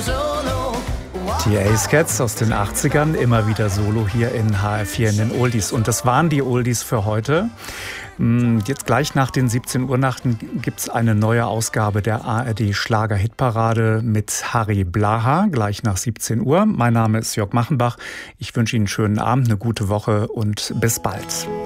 Die Ace Cats aus den 80ern, immer wieder solo hier in HR4 in den Oldies. Und das waren die Oldies für heute. Jetzt gleich nach den 17 Uhr Nachten gibt es eine neue Ausgabe der ARD Schlager-Hitparade mit Harry Blaha, gleich nach 17 Uhr. Mein Name ist Jörg Machenbach. Ich wünsche Ihnen einen schönen Abend, eine gute Woche und bis bald.